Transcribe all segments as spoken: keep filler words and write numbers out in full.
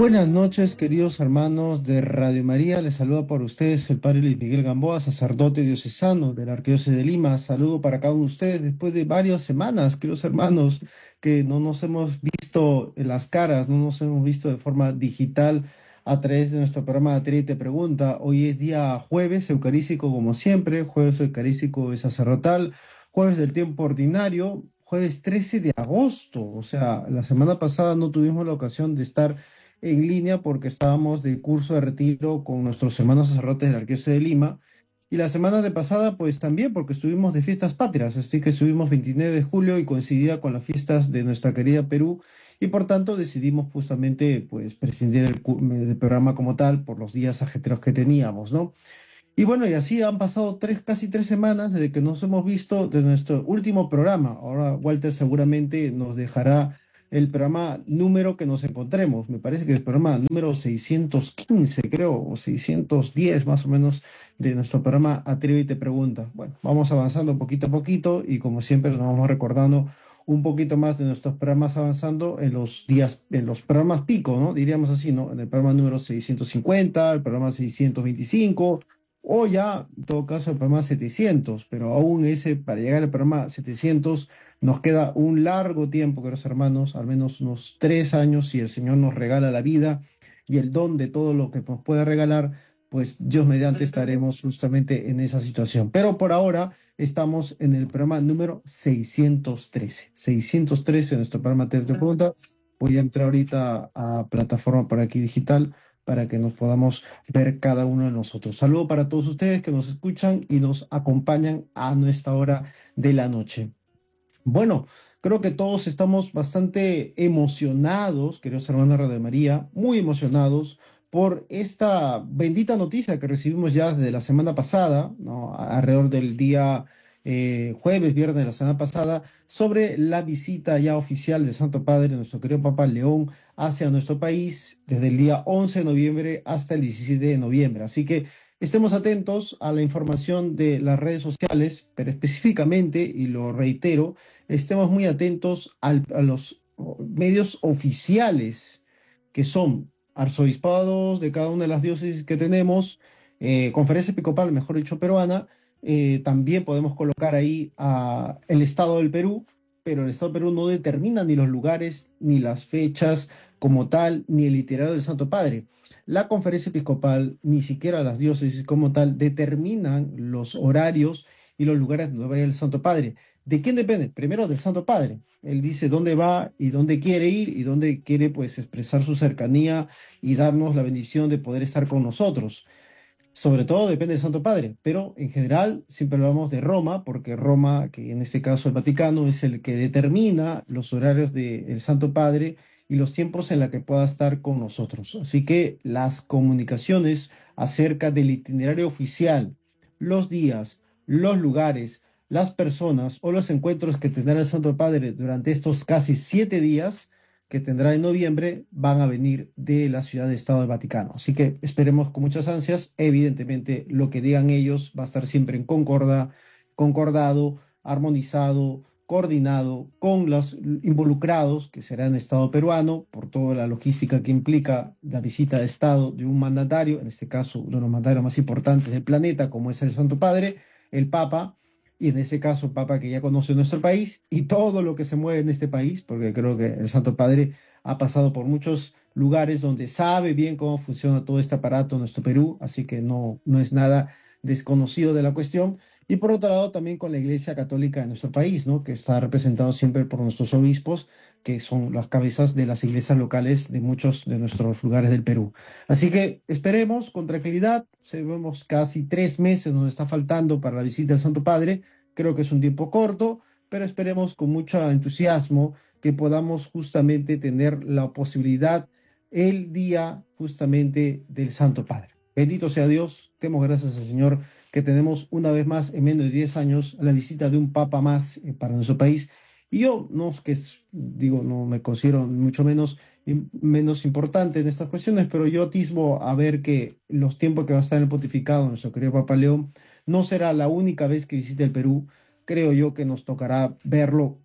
Buenas noches, queridos hermanos de Radio María. Les saluda por ustedes el padre Luis Miguel Gamboa, sacerdote diocesano de la Arquidiócesis de Lima. Saludo para cada uno de ustedes después de varias semanas, queridos hermanos, que no nos hemos visto en las caras, no nos hemos visto de forma digital a través de nuestro programa Materia y Te Pregunta. Hoy es día jueves eucarístico como siempre, jueves eucarístico y sacerdotal, jueves del tiempo ordinario, jueves trece de agosto. O sea, la semana pasada no tuvimos la ocasión de estar en línea porque estábamos de curso de retiro con nuestros hermanos sacerdotes de la Arquidiócesis de Lima. Y la semana de pasada, pues también porque estuvimos de fiestas patrias, así que estuvimos veintinueve de julio y coincidía con las fiestas de nuestra querida Perú y por tanto decidimos justamente pues prescindir del, cu- del programa como tal por los días ajetreos que teníamos, ¿no? Y bueno, y así han pasado tres, casi tres semanas desde que nos hemos visto de nuestro último programa. Ahora Walter seguramente nos dejará el programa número que nos encontremos. Me parece que es el programa número seiscientos quince, creo, o seiscientos diez más o menos de nuestro programa Atrévete y te pregunta. Bueno, vamos avanzando poquito a poquito y como siempre nos vamos recordando un poquito más de nuestros programas avanzando en los días, en los programas pico, ¿no? Diríamos así, ¿no? En el programa número seiscientos cincuenta, el programa seiscientos veinticinco o ya, en todo caso, el programa setecientos, pero aún ese, para llegar al programa setecientos, nos queda un largo tiempo, queridos hermanos, al menos unos tres años, si el Señor nos regala la vida y el don de todo lo que nos pueda regalar, pues Dios mediante estaremos justamente en esa situación. Pero por ahora estamos en el programa número seiscientos trece. seiscientos trece, nuestro programa Te Te Pregunta. Voy a entrar ahorita a plataforma por aquí digital para que nos podamos ver cada uno de nosotros. Saludo para todos ustedes que nos escuchan y nos acompañan a nuestra hora de la noche. Bueno, creo que todos estamos bastante emocionados, queridos hermanos de Radio María, muy emocionados por esta bendita noticia que recibimos ya desde la semana pasada, ¿no? Alrededor del día eh, jueves, viernes de la semana pasada, sobre la visita ya oficial del Santo Padre, nuestro querido Papa León, hacia nuestro país desde el día once de noviembre hasta el diecisiete de noviembre. Así que estemos atentos a la información de las redes sociales, pero específicamente, y lo reitero, estemos muy atentos al- a los medios oficiales que son arzobispados de cada una de las diócesis que tenemos, eh, conferencia episcopal, mejor dicho, peruana. Eh, también podemos colocar ahí a el Estado del Perú, pero el Estado del Perú no determina ni los lugares, ni las fechas como tal, ni el itinerario del Santo Padre. La conferencia episcopal, ni siquiera las diócesis como tal, determinan los horarios y los lugares donde vaya el Santo Padre. ¿De quién depende? Primero del Santo Padre. Él dice dónde va y dónde quiere ir y dónde quiere pues expresar su cercanía y darnos la bendición de poder estar con nosotros. Sobre todo depende del Santo Padre, pero en general siempre hablamos de Roma, porque Roma, que en este caso el Vaticano, es el que determina los horarios del Santo Padre y los tiempos en los que pueda estar con nosotros. Así que las comunicaciones acerca del itinerario oficial, los días, los lugares, las personas o los encuentros que tendrá el Santo Padre durante estos casi siete días que tendrá en noviembre van a venir de la ciudad de Estado del Vaticano. Así que esperemos con muchas ansias. Evidentemente, lo que digan ellos va a estar siempre en concorda, concordado, armonizado, coordinado con los involucrados, que será en Estado peruano, por toda la logística que implica la visita de Estado de un mandatario, en este caso uno de los mandatarios más importantes del planeta, como es el Santo Padre, el Papa, y en ese caso, Papa que ya conoce nuestro país y todo lo que se mueve en este país, porque creo que el Santo Padre ha pasado por muchos lugares donde sabe bien cómo funciona todo este aparato en nuestro Perú, así que no, no es nada desconocido de la cuestión. Y por otro lado, también con la Iglesia Católica de nuestro país, ¿no? Que está representado siempre por nuestros obispos, que son las cabezas de las iglesias locales de muchos de nuestros lugares del Perú. Así que esperemos con tranquilidad. Sabemos casi tres meses nos está faltando para la visita del Santo Padre. Creo que es un tiempo corto, pero esperemos con mucho entusiasmo que podamos justamente tener la posibilidad el día justamente del Santo Padre. Bendito sea Dios, demos gracias al Señor que tenemos una vez más en menos de diez años la visita de un papa más eh, para nuestro país. Y yo no es que es- digo, no me considero mucho menos, im- menos importante en estas cuestiones, pero yo atisbo a ver que los tiempos que va a estar en el pontificado nuestro querido Papa León no será la única vez que visite el Perú. Creo yo que nos tocará verlo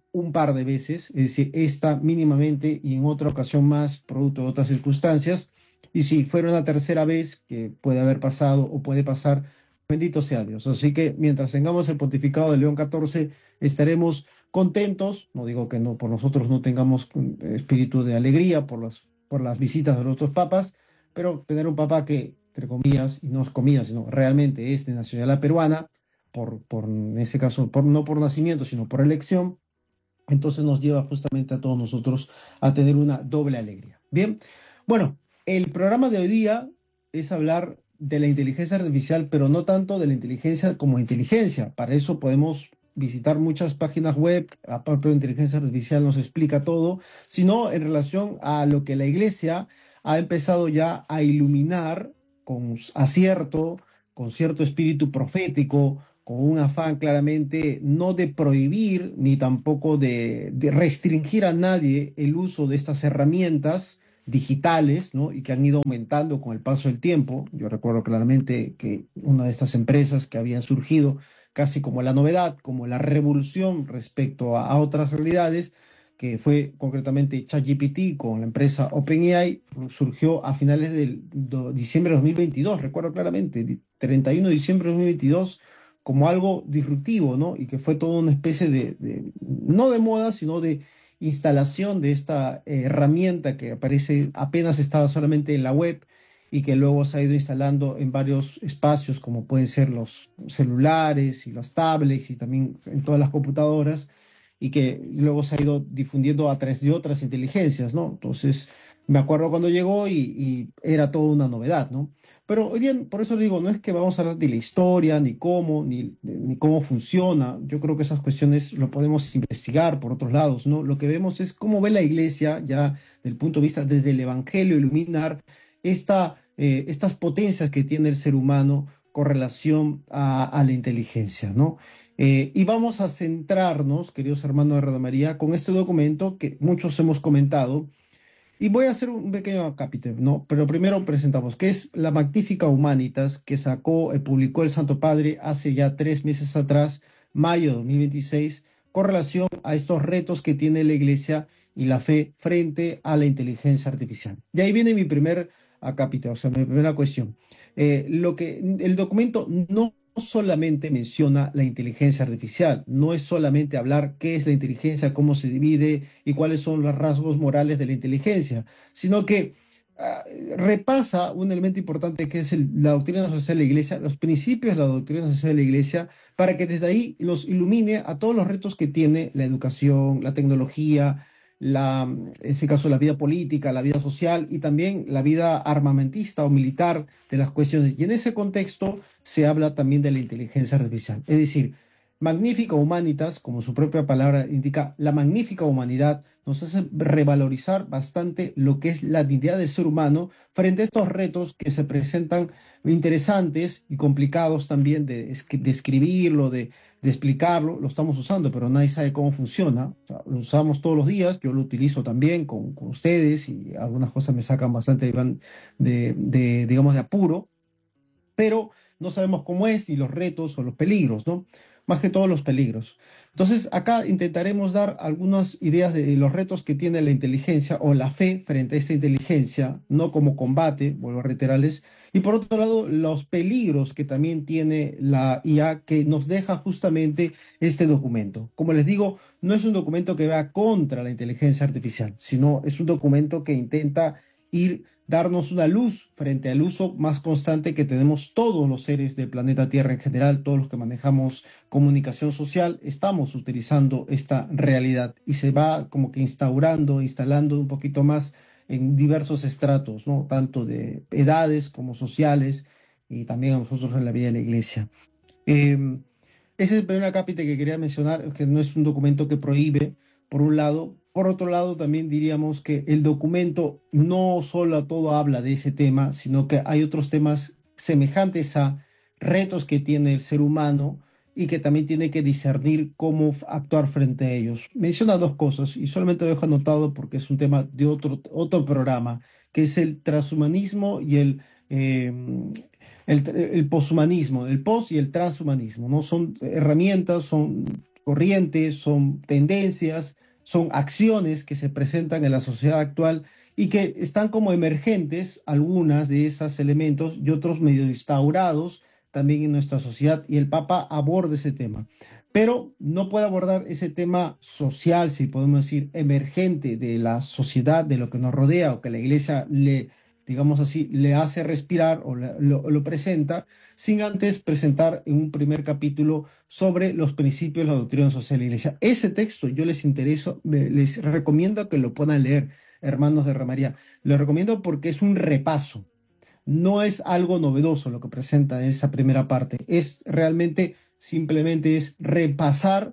un par de veces, es decir, esta mínimamente y en otra ocasión más, producto de otras circunstancias. Y si fuera una tercera vez, que puede haber pasado o puede pasar, bendito sea Dios. Así que mientras tengamos el pontificado de León catorce, estaremos contentos. No digo que no, por nosotros no tengamos un espíritu de alegría por las, por las visitas de nuestros papas, pero tener un papa que, entre comillas, y no es comillas, sino realmente es de nacionalidad peruana, por, por en ese caso, por, no por nacimiento, sino por elección, entonces nos lleva justamente a todos nosotros a tener una doble alegría. Bien, bueno, el programa de hoy día es hablar de la inteligencia artificial, pero no tanto de la inteligencia como inteligencia. Para eso podemos visitar muchas páginas web, aparte de inteligencia artificial nos explica todo, sino en relación a lo que la iglesia ha empezado ya a iluminar con acierto, con cierto espíritu profético, con un afán claramente no de prohibir ni tampoco de, de restringir a nadie el uso de estas herramientas digitales, ¿no? Y que han ido aumentando con el paso del tiempo. Yo recuerdo claramente que una de estas empresas que habían surgido casi como la novedad, como la revolución respecto a, a otras realidades, que fue concretamente ChatGPT con la empresa OpenAI, surgió a finales del do- diciembre de dos mil veintidós, recuerdo claramente, di- treinta y uno de diciembre de dos mil veintidós, como algo disruptivo, ¿no? Y que fue toda una especie de, de- no de moda, sino de instalación de esta eh, herramienta que aparece apenas estaba solamente en la web y que luego se ha ido instalando en varios espacios, como pueden ser los celulares y los tablets y también en todas las computadoras, y que luego se ha ido difundiendo a través de otras inteligencias, ¿no? Entonces, me acuerdo cuando llegó y, y era toda una novedad, ¿no? Pero hoy día, por eso digo, no es que vamos a hablar de la historia, ni cómo, ni, ni cómo funciona. Yo creo que esas cuestiones lo podemos investigar por otros lados, ¿no? Lo que vemos es cómo ve la iglesia, ya del punto de vista desde el Evangelio, iluminar esta, eh, estas potencias que tiene el ser humano con relación a, a la inteligencia, ¿no? Eh, y vamos a centrarnos, queridos hermanos de Radio María, con este documento que muchos hemos comentado y voy a hacer un pequeño acápite, ¿no? Pero primero presentamos, que es la Magnifica Humanitas que sacó, eh, publicó el Santo Padre hace ya tres meses atrás, mayo de dos mil veintiséis, con relación a estos retos que tiene la Iglesia y la fe frente a la inteligencia artificial. De ahí viene mi primer acápite, o sea, mi primera cuestión. Eh, lo que el documento no solamente menciona la inteligencia artificial, no es solamente hablar qué es la inteligencia, cómo se divide y cuáles son los rasgos morales de la inteligencia, sino que ah, repasa un elemento importante que es el- la doctrina social de la Iglesia, los principios de la doctrina social de la Iglesia, para que desde ahí los ilumine a todos los retos que tiene la educación, la tecnología, la, en este caso la vida política, la vida social y también la vida armamentista o militar de las cuestiones. Y en ese contexto se habla también de la inteligencia artificial. Es decir, Magnífica Humanitas, como su propia palabra indica, la magnífica humanidad nos hace revalorizar bastante lo que es la dignidad del ser humano frente a estos retos que se presentan interesantes y complicados también de, de escribirlo, de, de explicarlo. Lo estamos usando, pero nadie sabe cómo funciona. O sea, lo usamos todos los días, yo lo utilizo también con, con ustedes y algunas cosas me sacan bastante de, de, de, digamos, de apuro, pero no sabemos cómo es y los retos o los peligros, ¿no? Más que todos los peligros. Entonces, acá intentaremos dar algunas ideas de los retos que tiene la inteligencia o la fe frente a esta inteligencia, no como combate, vuelvo a reiterarles, y por otro lado, los peligros que también tiene la I A que nos deja justamente este documento. Como les digo, no es un documento que va contra la inteligencia artificial, sino es un documento que intenta ir darnos una luz frente al uso más constante que tenemos todos los seres del planeta Tierra en general, todos los que manejamos comunicación social, estamos utilizando esta realidad y se va como que instaurando, instalando un poquito más en diversos estratos, ¿no? Tanto de edades como sociales y también a nosotros en la vida de la iglesia. Eh, Ese es el primer acápite que quería mencionar, que no es un documento que prohíbe, por un lado. Por otro lado, también diríamos que el documento no solo todo habla de ese tema, sino que hay otros temas semejantes a retos que tiene el ser humano y que también tiene que discernir cómo f- actuar frente a ellos. Menciona dos cosas y solamente lo dejo anotado porque es un tema de otro, otro programa, que es el transhumanismo y el, eh, el, el poshumanismo, el post y el transhumanismo, ¿no? Son herramientas, son corrientes, son tendencias, son acciones que se presentan en la sociedad actual y que están como emergentes, algunas de esos elementos y otros medio instaurados también en nuestra sociedad, y el Papa aborda ese tema. Pero no puede abordar ese tema social, si podemos decir, emergente de la sociedad, de lo que nos rodea o que la iglesia le, digamos así, le hace respirar o la- lo, lo presenta, sin antes presentar en un primer capítulo sobre los principios de la doctrina social de la iglesia. Ese texto yo les intereso, me- les recomiendo que lo puedan leer, hermanos de Ramaría. Lo recomiendo porque es un repaso. No es algo novedoso lo que presenta esa primera parte. Es realmente, simplemente es repasar,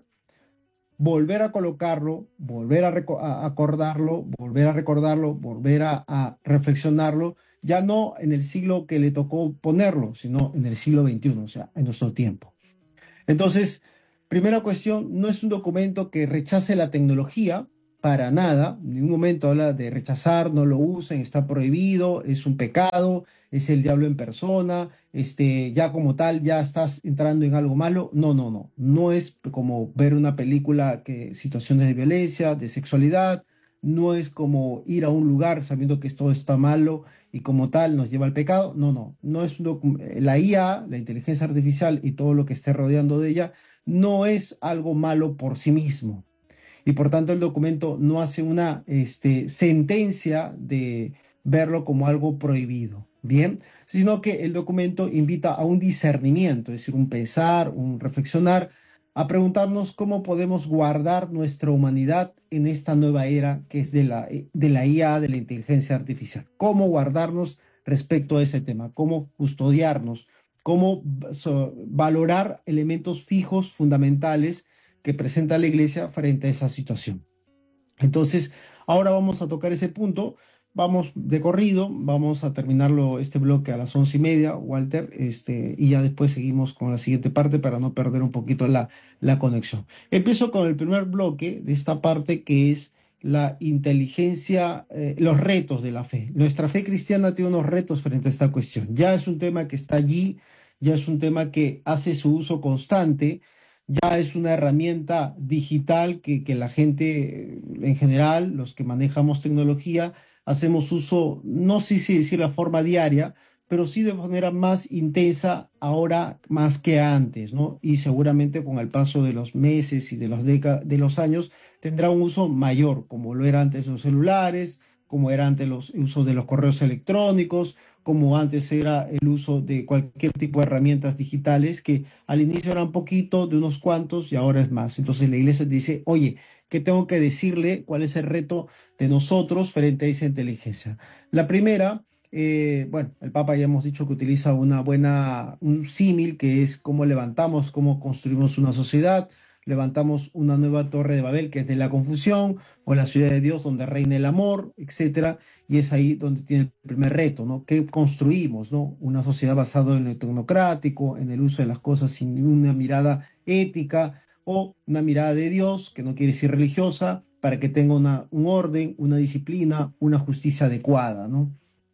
volver a colocarlo, volver a, reco- a acordarlo, volver a recordarlo, volver a, a reflexionarlo, ya no en el siglo que le tocó ponerlo, sino en el siglo veintiuno, o sea, en nuestro tiempo. Entonces, primera cuestión, no es un documento que rechace la tecnología para nada. En ningún momento habla de rechazar, no lo usen, está prohibido, es un pecado, es el diablo en persona, este, ya como tal, ya estás entrando en algo malo. No, no, no. No es como ver una película que situaciones de violencia, de sexualidad. No es como ir a un lugar sabiendo que todo está malo y como tal nos lleva al pecado. No, no, no es un docu- la I A, la inteligencia artificial y todo lo que esté rodeando de ella, no es algo malo por sí mismo. Y por tanto el documento no hace una este, sentencia de verlo como algo prohibido, ¿bien? Sino que el documento invita a un discernimiento, es decir, un pensar, un reflexionar, a preguntarnos cómo podemos guardar nuestra humanidad en esta nueva era que es de la, de la I A, de la inteligencia artificial. Cómo guardarnos respecto a ese tema, cómo custodiarnos, cómo so- valorar elementos fijos, fundamentales que presenta la iglesia frente a esa situación. Entonces, ahora vamos a tocar ese punto. Vamos de corrido, vamos a terminarlo este bloque a las once y media, Walter, este, y ya después seguimos con la siguiente parte para no perder un poquito la, la conexión. Empiezo con el primer bloque de esta parte que es la inteligencia, eh, los retos de la fe. Nuestra fe cristiana tiene unos retos frente a esta cuestión. Ya es un tema que está allí, ya es un tema que hace su uso constante, ya es una herramienta digital que, que la gente eh, en general, los que manejamos tecnología, hacemos uso, no sé si decir la forma diaria, pero sí de manera más intensa ahora más que antes, ¿no? Y seguramente con el paso de los meses y de los décadas, de los años tendrá un uso mayor, como lo era antes los celulares, como era antes los usos de los correos electrónicos, como antes era el uso de cualquier tipo de herramientas digitales que al inicio eran poquito, de unos cuantos, y ahora es más. Entonces la iglesia dice, oye, ¿qué tengo que decirle? ¿Cuál es el reto de nosotros frente a esa inteligencia? La primera, eh, bueno, el Papa ya hemos dicho que utiliza una buena, un símil que es cómo levantamos, cómo construimos una sociedad, levantamos una nueva torre de Babel que es de la confusión, o la ciudad de Dios donde reina el amor, etcétera. Y es ahí donde tiene el primer reto, ¿no? ¿Qué construimos, ¿no? Una sociedad basada en lo tecnocrático, en el uso de las cosas sin una mirada ética o una mirada de Dios, que no quiere decir religiosa, para que tenga una, un orden, una disciplina, una justicia adecuada, ¿no?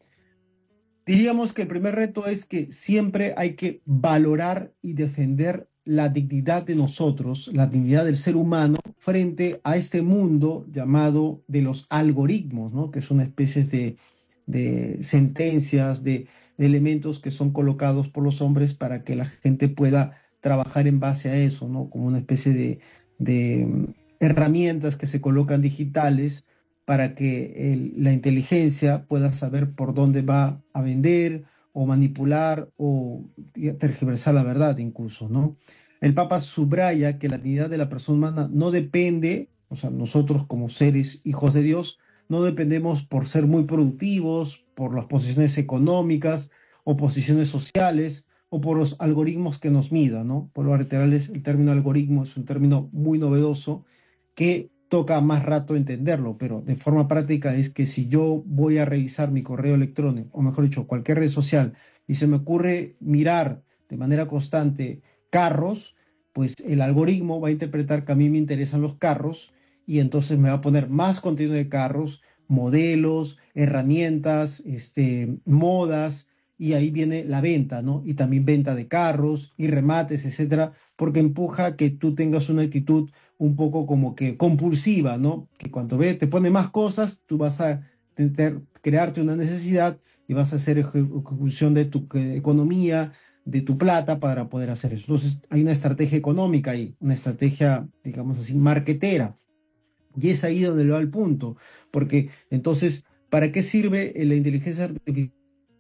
Diríamos que el primer reto es que siempre hay que valorar y defender la dignidad de nosotros, la dignidad del ser humano frente a este mundo llamado de los algoritmos, ¿no? Que son especies de, de sentencias, de, de elementos que son colocados por los hombres para que la gente pueda trabajar en base a eso, ¿no? Como una especie de, de mm, herramientas que se colocan digitales para que el- la inteligencia pueda saber por dónde va a vender o manipular o tergiversar la verdad incluso, ¿no? El Papa subraya que la dignidad de la persona humana no depende, o sea, nosotros como seres hijos de Dios, no dependemos por ser muy productivos, por las posiciones económicas o posiciones sociales o por los algoritmos que nos midan, ¿no? Por lo general, el término algoritmo es un término muy novedoso que toca más rato entenderlo, pero de forma práctica es que si yo voy a revisar mi correo electrónico, o mejor dicho, cualquier red social, y se me ocurre mirar de manera constante carros, pues el algoritmo va a interpretar que a mí me interesan los carros y entonces me va a poner más contenido de carros, modelos, herramientas, este, modas, y ahí viene la venta, ¿no? Y también venta de carros y remates, etcétera, porque empuja a que tú tengas una actitud un poco como que compulsiva, ¿no? Que cuando ve, te pone más cosas, tú vas a tener- crearte una necesidad y vas a hacer eje- ejecución de tu eh, economía, de tu plata para poder hacer eso. Entonces, hay una estrategia económica ahí, una estrategia, digamos así, marketera. Y es ahí donde lo va el punto, porque entonces, ¿para qué sirve la inteligencia artificial?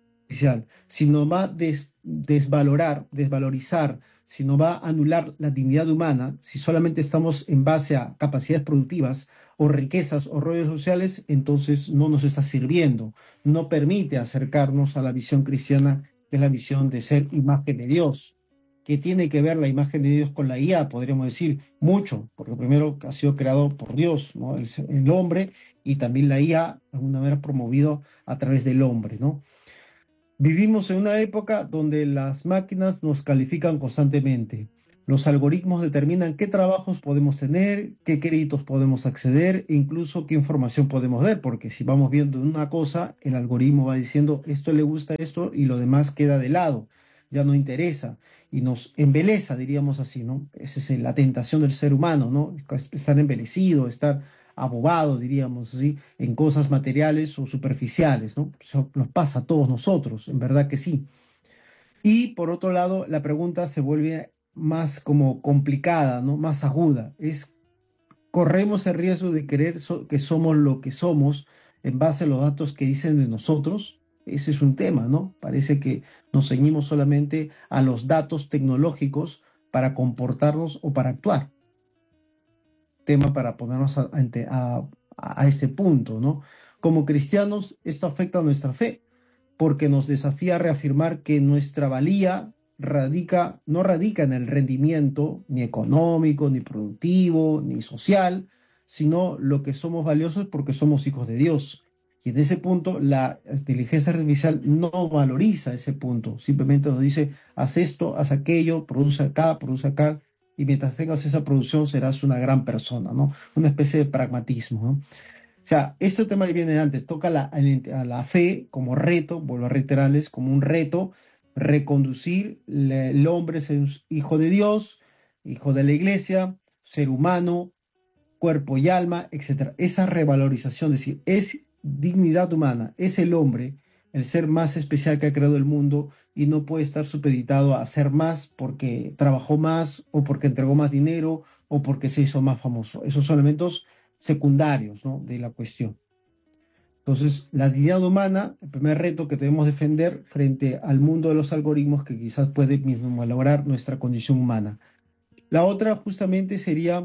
Si nos va a des- desvalorar, desvalorizar, si nos va a anular la dignidad humana, si solamente estamos en base a capacidades productivas o riquezas o roles sociales, entonces no nos está sirviendo, no permite acercarnos a la visión cristiana, que es la visión de ser imagen de Dios. ¿Qué tiene que ver la imagen de Dios con la I A? Podríamos decir mucho, porque primero ha sido creado por Dios, ¿no? El, el hombre, y también la I A, de alguna manera promovido a través del hombre, ¿no? Vivimos en una época donde las máquinas nos califican constantemente. Los algoritmos determinan qué trabajos podemos tener, qué créditos podemos acceder e incluso qué información podemos ver, porque si vamos viendo una cosa, el algoritmo va diciendo esto le gusta esto y lo demás queda de lado, ya no interesa y nos embeleza, diríamos así, ¿no? Esa es la tentación del ser humano, ¿no? Estar embelecido, estar abobado, diríamos así, en cosas materiales o superficiales, ¿no? Eso nos pasa a todos nosotros, en verdad que sí. Y por otro lado, la pregunta se vuelve más como complicada, ¿no? Más aguda. Es, corremos el riesgo de creer so- que somos lo que somos en base a los datos que dicen de nosotros. Ese es un tema, ¿no? Parece que nos ceñimos solamente a los datos tecnológicos para comportarnos o para actuar. Tema para ponernos a, ante- a, a este punto, ¿no? Como cristianos, esto afecta a nuestra fe, porque nos desafía a reafirmar que nuestra valía radica, no radica en el rendimiento ni económico, ni productivo, ni social, sino lo que somos valiosos porque somos hijos de Dios. Y en ese punto, la inteligencia artificial no valoriza ese punto, simplemente nos dice, haz esto, haz aquello, produce acá, produce acá, y mientras tengas esa producción serás una gran persona, ¿no? Una especie de pragmatismo, ¿no? O sea, este tema que viene antes toca la, a la fe como reto, vuelvo a reiterarles, como un reto, reconducir le- el hombre, ser un hijo de Dios, hijo de la iglesia, ser humano, cuerpo y alma, etcétera. Esa revalorización, es decir, es dignidad humana, es el hombre, el ser más especial que ha creado el mundo y no puede estar supeditado a hacer más porque trabajó más o porque entregó más dinero o porque se hizo más famoso. Esos son elementos secundarios, ¿no? De la cuestión. Entonces, la dignidad humana, el primer reto que debemos defender frente al mundo de los algoritmos que quizás puede mismo malograr nuestra condición humana. La otra justamente sería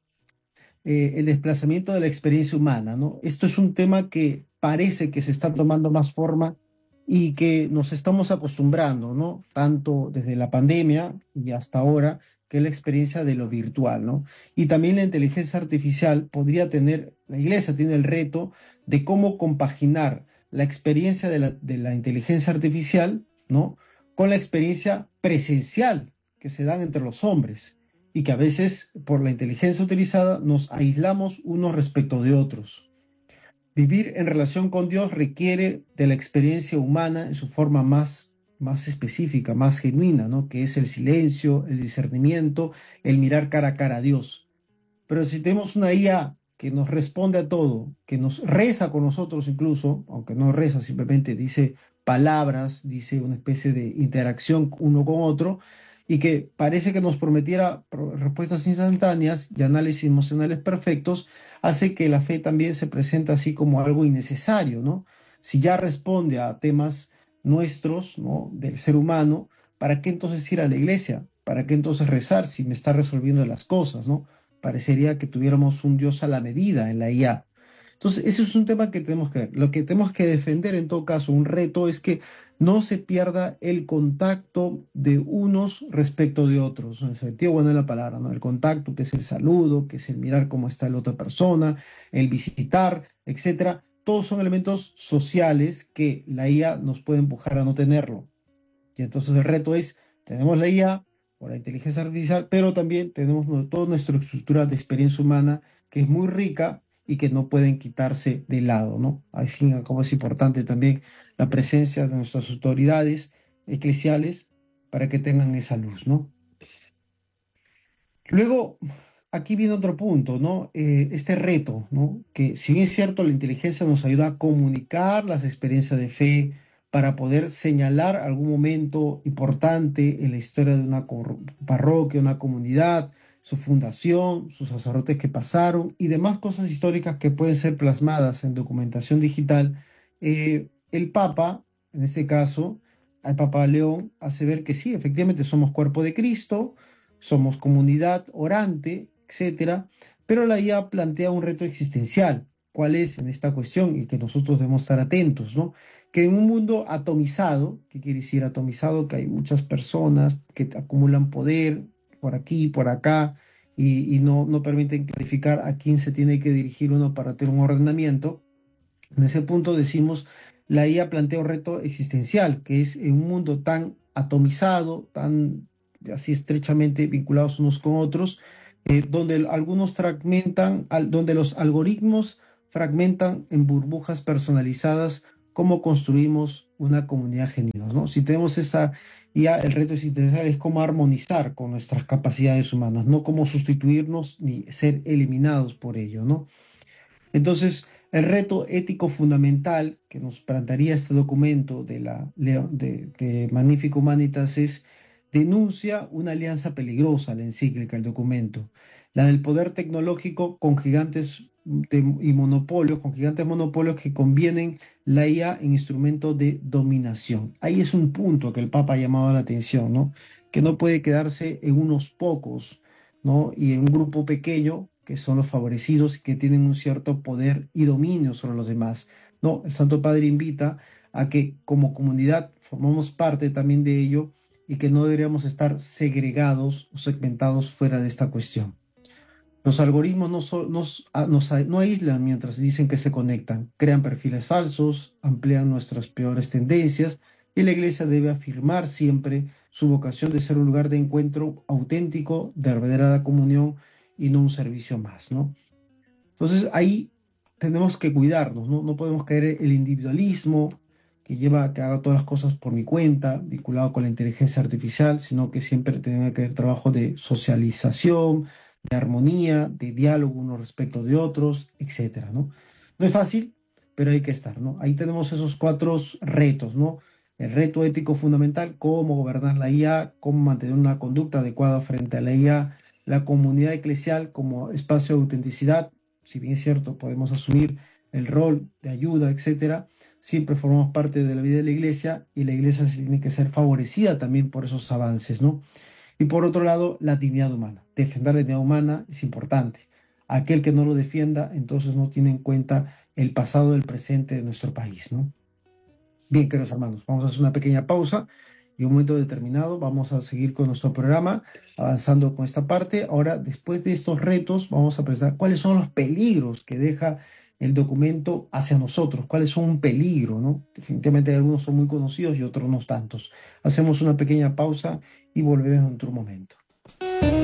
eh, el desplazamiento de la experiencia humana, ¿no? Esto es un tema que parece que se está tomando más forma y que nos estamos acostumbrando, ¿no? Tanto desde la pandemia y hasta ahora, que es la experiencia de lo virtual, ¿no? Y también la inteligencia artificial podría tener, la iglesia tiene el reto de cómo compaginar la experiencia de la, de la inteligencia artificial, ¿no? Con la experiencia presencial que se dan entre los hombres y que a veces por la inteligencia utilizada nos aislamos unos respecto de otros. Vivir en relación con Dios requiere de la experiencia humana en su forma más, más específica, más genuina, ¿no? Que es el silencio, el discernimiento, el mirar cara a cara a Dios. Pero si tenemos una I A que nos responde a todo, que nos reza con nosotros incluso, aunque no reza, simplemente dice palabras, dice una especie de interacción uno con otro, y que parece que nos prometiera pro- respuestas instantáneas y análisis emocionales perfectos, hace que la fe también se presente así como algo innecesario, ¿no? Si ya responde a temas nuestros, ¿no? Del ser humano, ¿para qué entonces ir a la iglesia? ¿Para qué entonces rezar si me está resolviendo las cosas, ¿no? Parecería que tuviéramos un Dios a la medida en la I A. Entonces, ese es un tema que tenemos que ver. Lo que tenemos que defender en todo caso, un reto, es que no se pierda el contacto de unos respecto de otros. En el sentido bueno de la palabra, ¿no? El contacto, que es el saludo, que es el mirar cómo está la otra persona, el visitar, etcétera. Todos son elementos sociales que la I A nos puede empujar a no tenerlo. Y entonces el reto es, tenemos la I A o la inteligencia artificial, pero también tenemos nu- toda nuestra estructura de experiencia humana que es muy rica y que no pueden quitarse de lado, ¿no? Al fin y al cabo es importante también la presencia de nuestras autoridades eclesiales para que tengan esa luz, ¿no? Luego, aquí viene otro punto, ¿no? Eh, este reto, ¿no? Que si bien es cierto, la inteligencia nos ayuda a comunicar las experiencias de fe para poder señalar algún momento importante en la historia de una cor- parroquia, una comunidad, su fundación, sus sacerdotes que pasaron y demás cosas históricas que pueden ser plasmadas en documentación digital, eh, el Papa, en este caso, el Papa León, hace ver que sí, efectivamente somos cuerpo de Cristo, somos comunidad orante, etcétera, pero la I A plantea un reto existencial. ¿Cuál es en esta cuestión? Y que nosotros debemos estar atentos, ¿no? Que en un mundo atomizado, ¿qué quiere decir atomizado? Que hay muchas personas que acumulan poder por aquí, por acá, y, y no, no permiten clarificar a quién se tiene que dirigir uno para tener un ordenamiento. En ese punto decimos, la I A plantea un reto existencial, que es en un mundo tan atomizado, tan así estrechamente vinculados unos con otros, eh, donde el- algunos fragmentan, al- donde los algoritmos fragmentan en burbujas personalizadas cómo construimos una comunidad genuina, ¿no? Si tenemos esa I A, el reto existencial es cómo armonizar con nuestras capacidades humanas, no cómo sustituirnos ni ser eliminados por ello, ¿no? Entonces, el reto ético fundamental que nos plantearía este documento de la Leo- de, de Magnifica Humanitas es denuncia una alianza peligrosa, la encíclica, el documento, la del poder tecnológico con gigantes de- y monopolios, con gigantes monopolios que convienen la I A en instrumento de dominación. Ahí es un punto que el Papa ha llamado la atención, ¿no? Que no puede quedarse en unos pocos, ¿no? Y en un grupo pequeño, que son los favorecidos y que tienen un cierto poder y dominio sobre los demás. No, el Santo Padre invita a que como comunidad formamos parte también de ello y que no deberíamos estar segregados o segmentados fuera de esta cuestión. Los algoritmos no, so- nos, a- nos a- no aíslan mientras dicen que se conectan, crean perfiles falsos, amplían nuestras peores tendencias y la Iglesia debe afirmar siempre su vocación de ser un lugar de encuentro auténtico, de verdadera comunión y no un servicio más, ¿no? Entonces ahí tenemos que cuidarnos, ¿no? No podemos caer en el individualismo que lleva a que haga todas las cosas por mi cuenta, vinculado con la inteligencia artificial, sino que siempre tiene que haber trabajo de socialización, de armonía, de diálogo unos respecto de otros, etcétera, ¿no? No es fácil, pero hay que estar, ¿no? Ahí tenemos esos cuatro retos, ¿no? El reto ético fundamental, cómo gobernar la I A, cómo mantener una conducta adecuada frente a la I A, la comunidad eclesial como espacio de autenticidad, si bien es cierto, podemos asumir el rol de ayuda, etcétera, siempre formamos parte de la vida de la iglesia y la iglesia se tiene que ser favorecida también por esos avances, ¿no? Y por otro lado, la dignidad humana. Defender la dignidad humana es importante. Aquel que no lo defienda, entonces no tiene en cuenta el pasado y el presente de nuestro país, ¿no? Bien, queridos hermanos, vamos a hacer una pequeña pausa y en un momento determinado vamos a seguir con nuestro programa, avanzando con esta parte. Ahora, después de estos retos, vamos a presentar cuáles son los peligros que deja el documento hacia nosotros, cuáles son un peligro, ¿no? Definitivamente algunos son muy conocidos y otros no tantos. Hacemos una pequeña pausa y volvemos en otro momento.